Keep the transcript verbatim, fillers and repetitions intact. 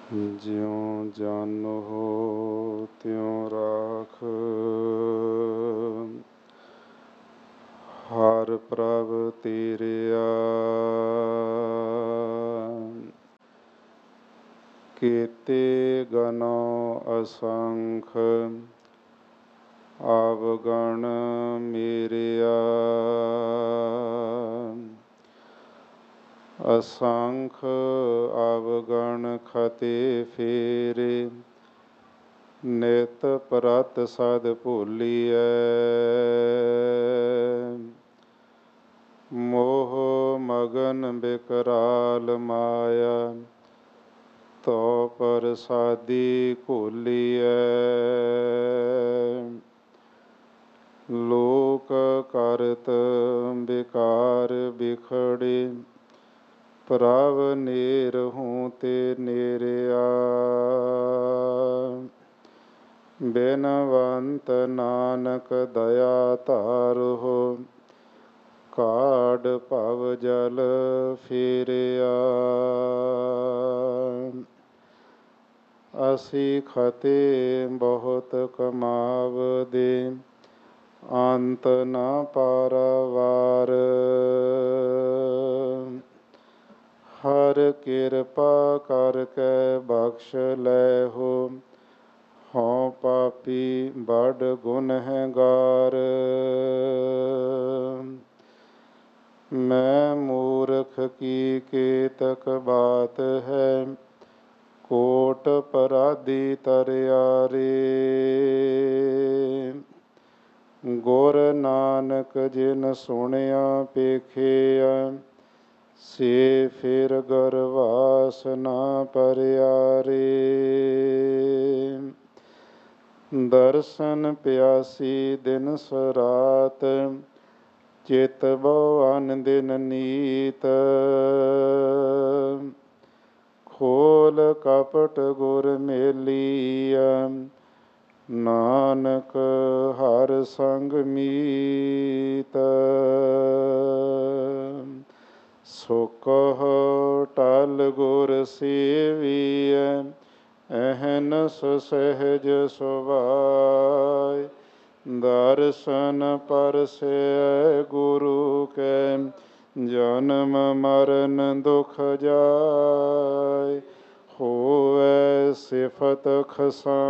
ਜਿਉ ਜਨ ਹੋ ਤਿਉ ਰਾਖ, ਹਰਿ ਪ੍ਰਭ ਤੇਰਿਆ। ਕੀਤੇ ਗਨੋ ਅਸੰਖ, ਅਵਗਣ ਮੇਰਿਆ। ਅਸੰਖ ਅਵਗਣ ਖਤੇ ਫੇਰੇ, ਨਿਤ ਪ੍ਰਤ ਸਦ ਭੁਲੀਐ। ਮੋਹ ਮਗਨ ਬਿਕਰਾਲ ਮਾਇਆ, ਤੋ ਪ੍ਰਸਾਦੀ ਘੋਲੀਐ। ਲੋਕ ਕਰਤ ਬਿਕਾਰ ਬਿਖੜੇ, ਪ੍ਰਭ ਨੇਰਹੂੰ ਤੇ ਨੇਰਿਆ। ਬਿਨਵੰਤ ਨਾਨਕ ਦਇਆ ਧਾਰਹੁ, ਕਾਢ ਭਵ ਜਲ ਫੇਰਿਆ। ਅਸੀਂ ਖਤੇ ਬਹੁਤ ਕਮਾਵਦੇ, ਅੰਤ ਨ ਪਾਰਵਾਰ। ਹਰਿ ਕਿਰਪਾ ਕਰਕੇ ਬਖਸ਼ ਲੈਹੋ, ਹਉ ਪਾਪੀ ਬੜ ਗੁਨਹਗਾਰ। ਮੈਂ ਮੂਰਖ ਕੀ ਕੇਤਕ ਬਾਤ ਹੈ, ਕੋਟ ਅਪਰਾਧੀ ਤਰਿਆਰੇ। ਗੁਰ ਨਾਨਕ ਜਿਨ ਸੁਣਿਆ ਪੇਖਿਆ, ਸੇ ਫਿਰ ਗਰਵਾਸ ਨਾ ਪਰਿਆਰੇ। ਦਰਸ਼ਨ ਪਿਆਸੀ ਦਿਨੁ ਰਾਤ, ਚਿਤ ਬਹੁ ਅਨ ਦਿਨ ਨੀਤ। ਖੋਲ ਕਪਟ ਗੁਰ ਮੇਲੀਆ, ਨਾਨਕ ਹਰਿ ਸੰਗ ਮੀਤ। ਸੋ ਕਹੋ ਟਲ ਗੁਰ ਸੇਵੀਐ, ਅਹਨਸ ਸਹਿਜ ਸੁਭਾਇ। ਦਰਸ਼ਨ ਪਰਸੈ ਗੁਰੂ ਕੈ, ਜਨਮ ਮਰਨ ਦੁਖ ਜਾਇ। ਹੋਵੈ ਸਿਫਤ ਖਸਾ